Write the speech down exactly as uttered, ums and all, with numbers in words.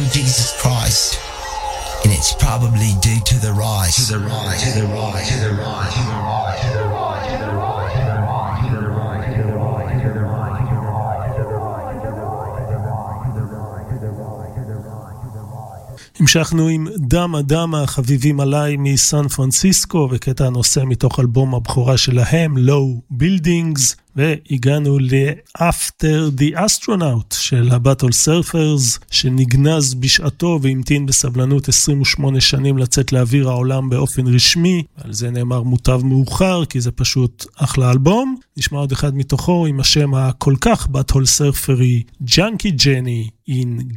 Jesus Christ. And it's probably due to the rise, to the rise, to the rise, to the rise, to the rise, to the rise, to the rise, to the rise, to the rise, to the rise, to the rise, to the rise, to the rise, to the rise, to the rise, to the rise. המשכנו עם דמה דמה חביבים עליי מסן פרנסיסקו, וקטע הנושא מתוך אלבום הבכורה שלהם, Low Buildings, והגענו ל-After the Astronaut של הבטל סרפרס, שנגנז בשעתו והמתין בסבלנות עשרים ושמונה שנים לצאת לאוויר העולם באופן רשמי. על זה נאמר מוטב מאוחר, כי זה פשוט אחלה אלבום. נשמע עוד אחד מתוכו עם השם הכל כך בטל סרפרי, Junkie Jenny in